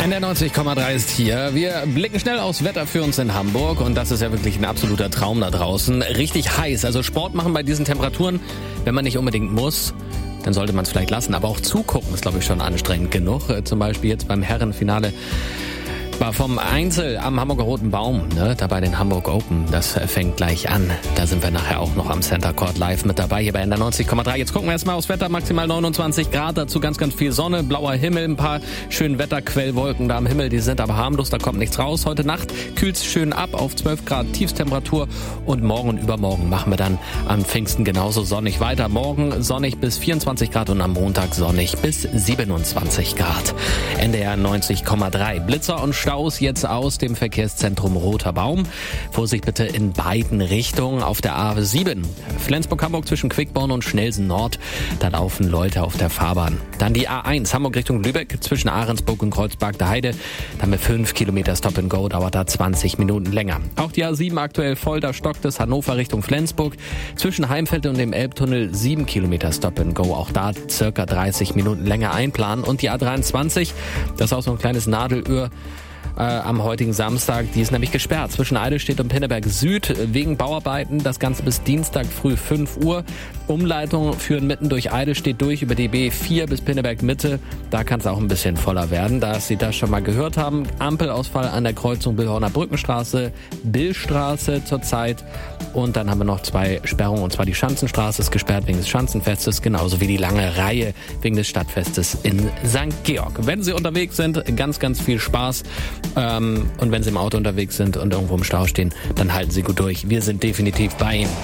NDR 90,3 ist hier. Wir blicken schnell aufs Wetter für uns in Hamburg und das ist ja wirklich ein absoluter Traum da draußen. Richtig heiß, also Sport machen bei diesen Temperaturen, wenn man nicht unbedingt muss, dann sollte man es vielleicht lassen. Aber auch zugucken ist, glaube ich, schon anstrengend genug. Zum Beispiel jetzt beim Herrenfinale war vom Einzel am Hamburger Roten Baum, da bei den Hamburg Open. Das fängt gleich an. Da sind wir nachher auch noch am Center Court live mit dabei hier bei NDR 90,3. Jetzt gucken wir erstmal aufs Wetter. Maximal 29 Grad, dazu ganz, ganz viel Sonne, blauer Himmel, ein paar schöne Wetterquellwolken da am Himmel. Die sind aber harmlos, da kommt nichts raus. Heute Nacht kühlt es schön ab auf 12 Grad Tiefstemperatur und morgen und übermorgen machen wir dann am Pfingsten genauso sonnig weiter. Morgen sonnig bis 24 Grad und am Montag sonnig bis 27 Grad. NDR 90,3. Blitzer und Staus jetzt aus dem Verkehrszentrum Roter Baum. Vorsicht bitte in beiden Richtungen. Auf der A7 Flensburg-Hamburg zwischen Quickborn und Schnellsen Nord. Da laufen Leute auf der Fahrbahn. Dann die A1 Hamburg Richtung Lübeck zwischen Ahrensburg und Kreuzberg der Heide. Dann mit 5 Kilometer Stop and Go dauert da 20 Minuten länger. Auch die A7 aktuell voll, da stockt es Hannover Richtung Flensburg. Zwischen Heimfeld und dem Elbtunnel 7 Kilometer Stop and Go. Auch da circa 30 Minuten länger einplanen. Und die A23, das ist auch so ein kleines Nadelöhr am heutigen Samstag. Die ist nämlich gesperrt zwischen Eidelstedt und Pinneberg Süd wegen Bauarbeiten. Das Ganze bis Dienstag früh 5 Uhr. Umleitungen führen mitten durch Eidelstedt durch über die B4 bis Pinneberg Mitte. Da kann es auch ein bisschen voller werden, da Sie das schon mal gehört haben. Ampelausfall an der Kreuzung Billhorner Brückenstraße, Billstraße zurzeit. Und dann haben wir noch 2 Sperrungen, und zwar die Schanzenstraße ist gesperrt wegen des Schanzenfestes, genauso wie die lange Reihe wegen des Stadtfestes in St. Georg. Wenn Sie unterwegs sind, ganz, ganz viel Spaß. Und wenn Sie im Auto unterwegs sind und irgendwo im Stau stehen, dann halten Sie gut durch. Wir sind definitiv bei Ihnen.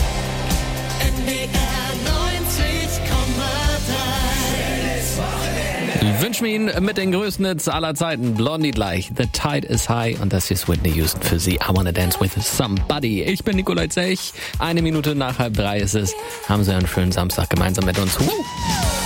Ich wünsche mir Ihnen mit den größten Hits aller Zeiten. Blondie gleich. The Tide is High. Und das hier ist Whitney Houston für Sie. I Wanna Dance with Somebody. Ich bin Nikolai Zech. 1 Minute nach 2:30 ist es. Haben Sie einen schönen Samstag gemeinsam mit uns.